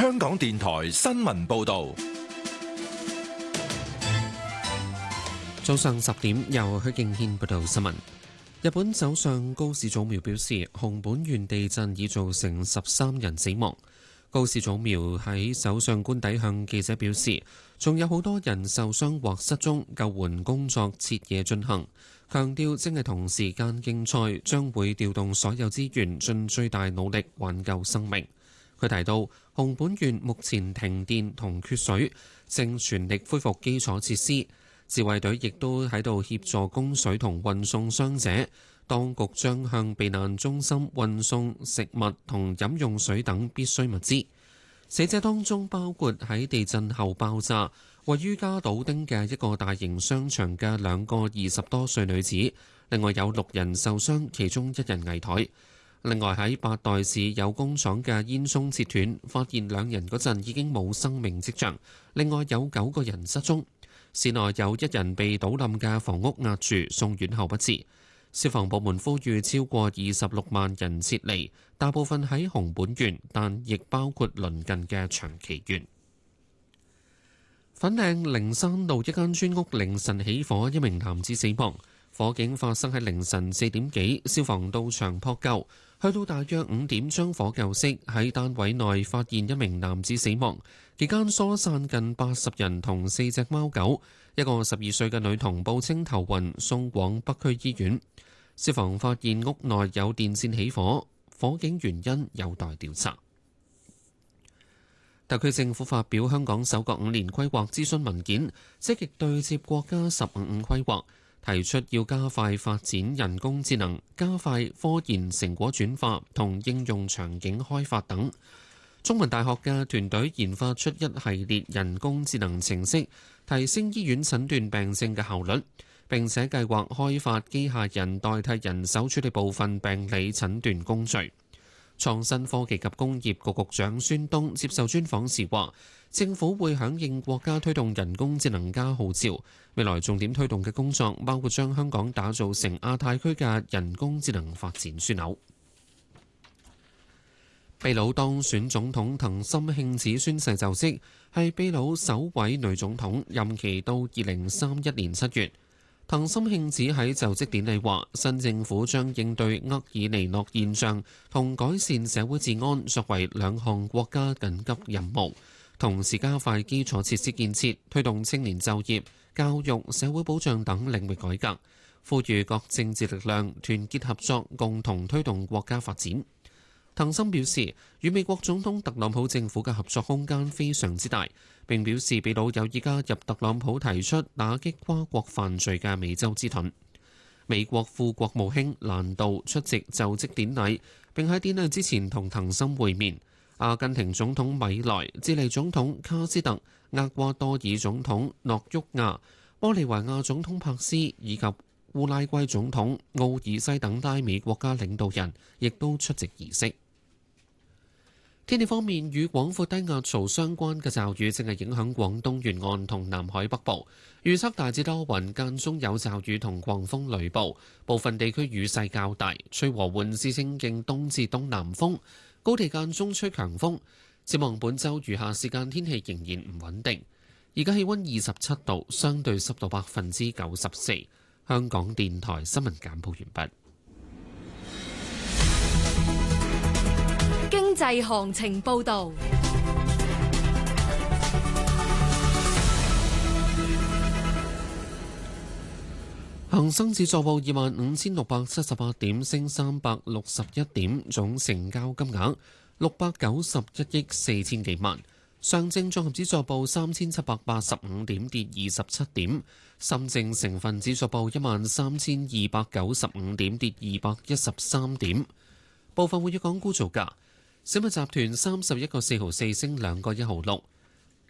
香港電台新聞報道。 早上10點，由許敬軒報道新聞。日本首相高市早苗表示，熊本縣地震已造成13人死亡。高市早苗喺首相官邸向記者表示，仲有好多人受傷或失蹤，救援工作徹夜進行。強調正係同時間競賽，將會調動所有資源，盡最大努力挽救生命。佢提到，熊本縣目前停電同缺水，正全力恢復基礎設施。自衛隊亦都喺度協助供水同運送傷者。當局將向避難中心運送食物同飲用水等必需物資。死者當中包括喺地震後爆炸位於加島町嘅一個大型商場嘅2個20多歲女子，另外有6人受傷，其中1人危殆。另外喺八代市有工廠嘅煙囪切斷，發現2人嗰陣已經冇生命跡象，另外有9個人失蹤。市內有1人被倒冧嘅房屋壓住，送院後不治。消防部門呼籲超過26萬人撤離，大部分喺熊本縣，但亦包括鄰近嘅長崎縣。粉嶺靈山路一間村屋凌晨起火，一名男子死亡。火警發生喺凌晨4點幾，消防到場撲救，去到大約5點將火救熄。喺單位內發現一名男子死亡，期間疏散近80人同4隻貓狗。一個12歲嘅女童報稱頭暈，送往北區醫院。消防發現屋內有電線起火，火警原因有待調查。特區政府發表香港首個5年規劃諮詢文件，積極對接國家15五規劃，提出要加快發展人工智能，加快科研成果轉化同應用場景開發等。中文大學嘅團隊研發出一系列人工智能程式，提升醫院診斷病症嘅效率。並且計劃開發機械人代替人手處理部分病理診斷工序。創新科技及工業局局長孫東接受專訪時話，政府會響應國家推動人工智能加號召，未來重點推動嘅工作包括將香港打造成亞太區嘅人工智能發展樞紐。秘魯當選總統藤森慶子宣誓就職，係秘魯首位女總統，任期到2031年7月。藤森慶子喺就職典禮話，新政府將應對厄爾尼諾現象同改善社會治安作為2項國家緊急任務，同時加快基礎設施建設，推動青年就業、教育、社會保障等領域改革，呼籲各政治力量團結合作，共同推動國家發展。藤森表示，與美國總統特朗普政府嘅合作空間非常之大，並表示秘魯有意加入特朗普提出打擊跨國犯罪嘅美洲之盾。美國副國務卿蘭道出席就職典禮，並喺典禮之前同藤森會面。阿根廷總統米萊、智利總統卡斯特、厄瓜多爾總統諾沃亞、玻利維亞總統柏斯以及烏拉圭總統奧爾西等拉美國家領導人亦都出席儀式。天氣方面，與廣闊低壓槽相關嘅驟雨正係影響廣東沿岸同南海北部，預測大致多雲，間中有驟雨同狂風雷暴，部分地區雨勢較大，吹和緩至清勁東至東南風，高地間中吹強風。展望本週餘下時間天氣仍然唔穩定。而家氣溫27度，相對濕度94%。香港電台新聞簡報完畢。 經濟行情報導， 恒生指數報25,678點，升361點，總成交金額691億4千幾萬。上證綜合指數報3,785點，跌27點。深證成分指數報13,295點，跌213點。部分活躍港股造價。小米集團31個4毫4升2個1毫6，